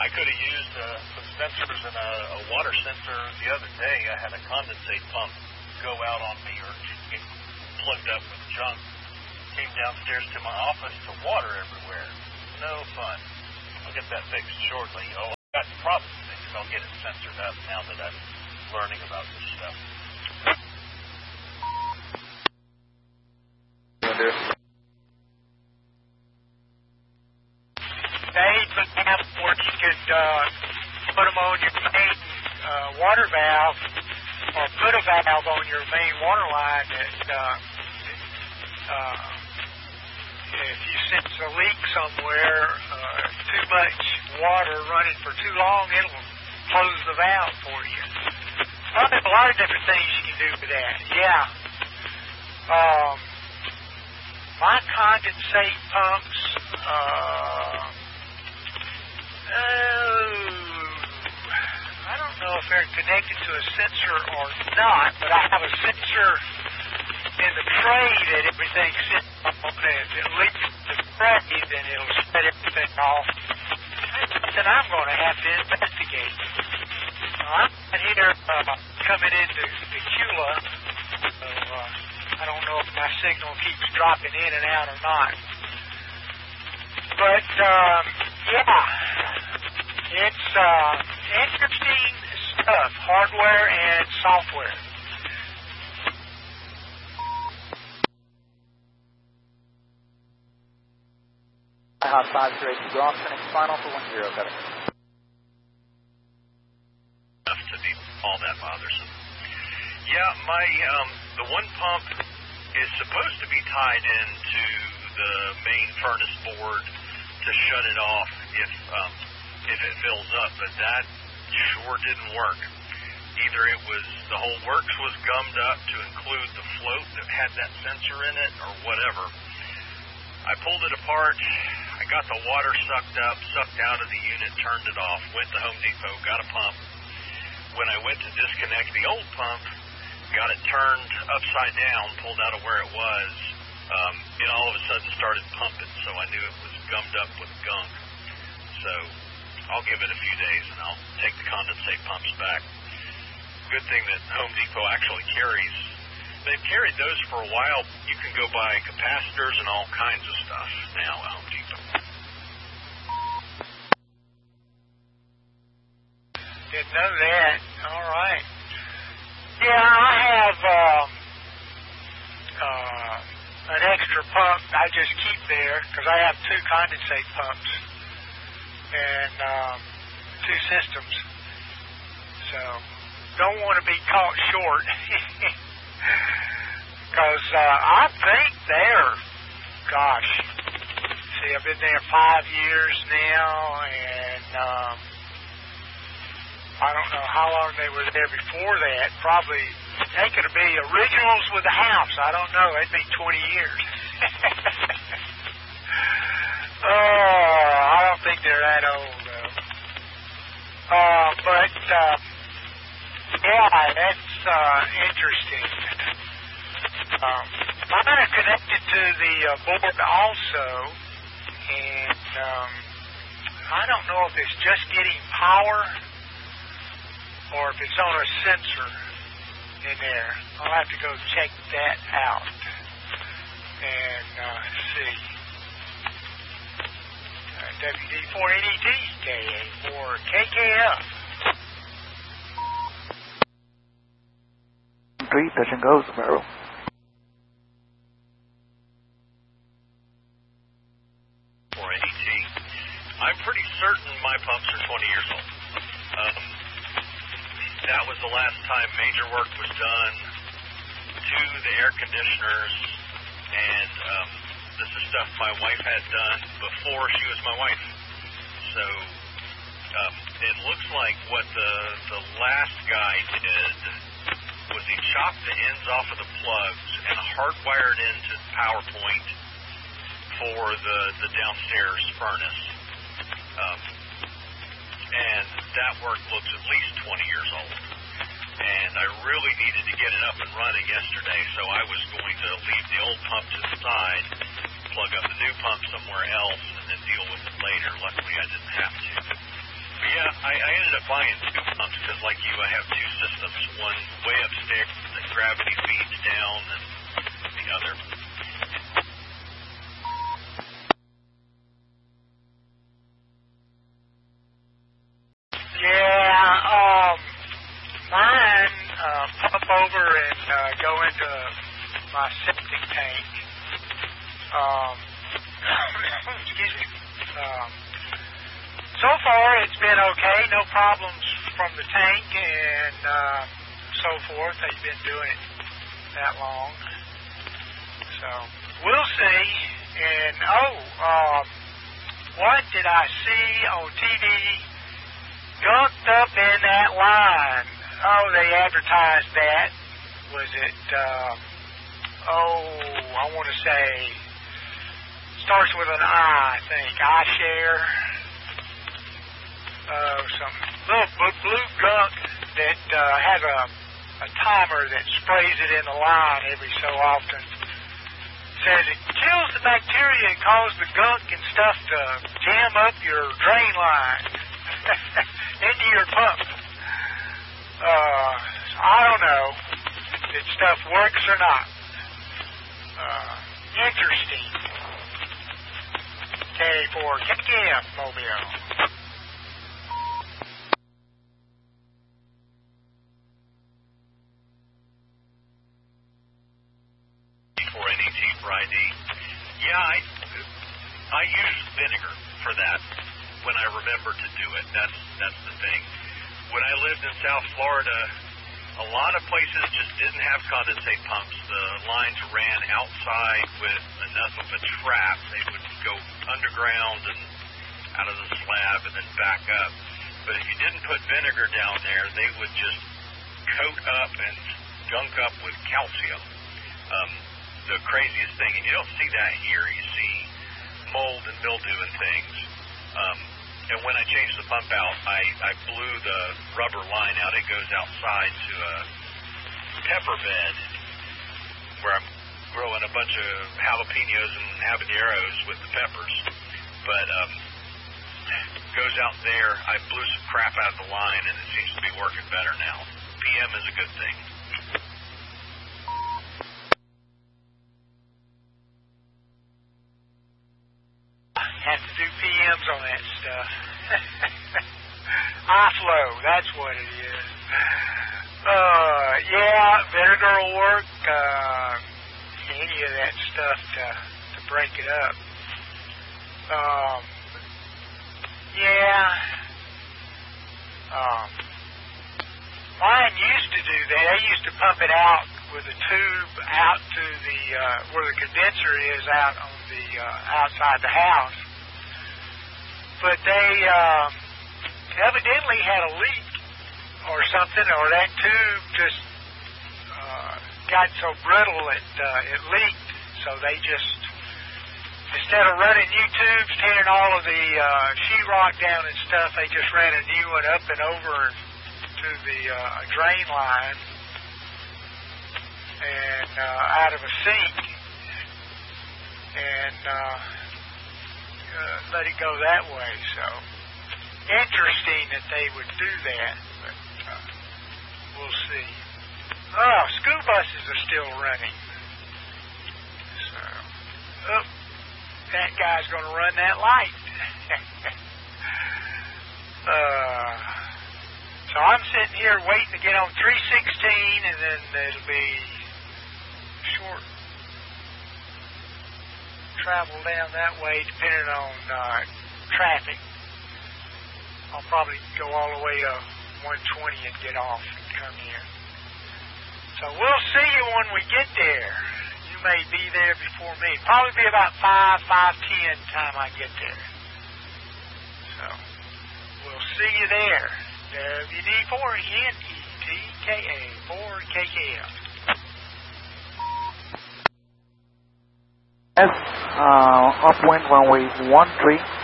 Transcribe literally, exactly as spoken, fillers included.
I could have used uh, some sensors and a, a water sensor the other day. I had a condensate pump go out on me or get plugged up with junk. Came downstairs to my office to water everywhere. No fun. I'll get that fixed shortly. Oh, I've got the problem fixed. I'll get it censored up now that I'm learning about this stuff. They put them where you could uh, put them on your main uh, water valve, or put a valve on your main water line that uh, uh, if you sense a leak somewhere, uh, too much water running for too long, it'll close the valve for you. Well, there's a lot of different things you can do with that. Yeah. Um, my condensate pumps, uh, oh, I don't know if they're connected to a sensor or not, but I have a sensor in the tray that everything sits on, and if it leaks the tray, then it'll set everything off. That's something I'm going to have to investigate. Uh, I'm here uh, coming into the Cula, so uh, I don't know if my signal keeps dropping in and out or not. But, um, yeah, it's uh, interesting stuff, hardware and software. Hot five zero eight, go off, finish final for one zero, Kevin. Enough to be all that bothersome. Yeah, my um, the one pump is supposed to be tied into the main furnace board to shut it off if um, if it fills up, but that sure didn't work. Either it was the whole works was gummed up to include the float that had that sensor in it, or whatever. I pulled it apart. I got the water sucked up, sucked out of the unit, turned it off, went to Home Depot, got a pump. When I went to disconnect the old pump, got it turned upside down, pulled out of where it was, um, it all of a sudden started pumping, so I knew it was gummed up with gunk. So I'll give it a few days, and I'll take the condensate pumps back. Good thing that Home Depot actually carries. They've carried those for a while. You can go buy capacitors and all kinds of stuff now at Home Depot. Didn't know that. All right. Yeah, I have um, uh, an extra pump I just keep there because I have two condensate pumps and um, two systems. So don't want to be caught short. Because uh, I think they're, gosh, see, I've been there five years now, and um, I don't know how long they were there before that. Probably, they could be originals with the house. I don't know. It'd be twenty years. Oh, I don't think they're that old, though. Uh, but, uh, yeah, that's uh, interesting. Um, mine are connected to the uh, board also, and um, I don't know if it's just getting power or if it's on a sensor in there. I'll have to go check that out and uh, see. Uh, W D four N E T, K A four K K F. Three, touch and go, Sparrow. I'm pretty certain my pumps are twenty years old. Um, that was the last time major work was done to the air conditioners, and um, this is stuff my wife had done before she was my wife. So um, it looks like what the the last guy did was he chopped the ends off of the plugs and hardwired into PowerPoint for the, the downstairs furnace. Um, and that work looks at least twenty years old. And I really needed to get it up and running yesterday, so I was going to leave the old pump to the side, plug up the new pump somewhere else, and then deal with it later. Luckily, I didn't have to. Yeah, I, I ended up buying two pumps because, like you, I have two systems. One way upstairs that gravity feeds down, and the other. Yeah, um, mine uh, pump over and uh, go into my septic tank. Um, excuse me. Um, so far, it's been okay. No problems from the tank and uh, so forth. They've been doing it that long. So, we'll see. And, oh, um, what did I see on T V gunked up in that line? Oh, they advertised that. Was it, uh, oh, I want to say, starts with an I, I think. iShare. Uh, some little blue gunk that uh, has a, a timer that sprays it in the line every so often. Says it kills the bacteria and causes the gunk and stuff to jam up your drain line into your pump. Uh, I don't know if stuff works or not. Uh, interesting. K for K K M Mobile. For N E T for I D. Yeah, I, I use vinegar for that when I remember to do it. That's that's the thing. When I lived in South Florida, a lot of places just didn't have condensate pumps. The lines ran outside with enough of a trap. They would go underground and out of the slab and then back up. But if you didn't put vinegar down there, they would just coat up and gunk up with calcium. Um, the craziest thing, and you don't see that here. You see mold and mildew and things. Um, and when I changed the pump out, I, I blew the rubber line out. It goes outside to a pepper bed where I'm growing a bunch of jalapenos and habaneros with the peppers. But um, goes out there. I blew some crap out of the line, and it seems to be working better now. P M is a good thing. Have to do P Ms on that stuff. iFlow, that's what it is. Uh, yeah, vinegar will work. Uh, any of that stuff to to break it up. Um, yeah. Um, mine used to do that. They used to pump it out with a tube out to the uh, where the condenser is out on the uh, outside the house. But they um, evidently had a leak or something, or that tube just uh, got so brittle it uh, it leaked. So they just, instead of running new tubes, tearing all of the uh, sheetrock down and stuff, they just ran a new one up and over to the uh, drain line and uh, out of a sink and uh, uh, let it go that way. So interesting that they would do that, but uh, we'll see. Oh, school buses are still running. So, oh, that guy's going to run that light. uh, so I'm sitting here waiting to get on three sixteen, and then it'll be short travel down that way, depending on uh, traffic. I'll probably go all the way to one twenty and get off and come here. So we'll see you when we get there. You may be there before me. Probably be about five, five ten time I get there. So we'll see you there. W D four N E T K A four K K M. Yes, uh, upwind runway one three.